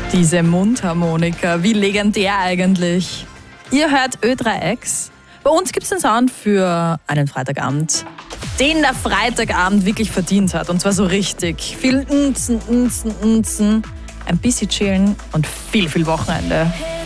Diese Mundharmonika, wie legendär eigentlich. Ihr hört Ö3X. Bei uns gibt es den Sound für einen Freitagabend, den der Freitagabend wirklich verdient hat. Und zwar so richtig. Viel Nzen, ein bisschen chillen und viel Wochenende.